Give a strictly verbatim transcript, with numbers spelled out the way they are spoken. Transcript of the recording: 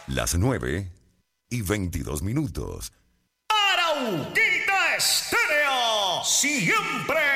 Las nueve y veintidós minutos. Arauquita Estéreo, siempre